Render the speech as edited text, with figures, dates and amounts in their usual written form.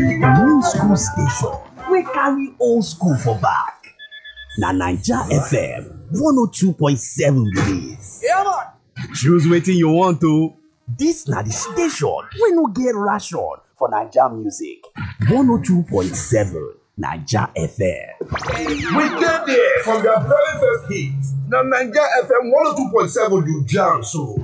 New school station wey carry old school for back. Na Naija FM 102.7 be dis. Choose wetin you want o. Dis na the station wey no get ration for Naija music. 102.7 Naija FM. We get there from their very first hit. Na Naija FM 102.7 you jam so.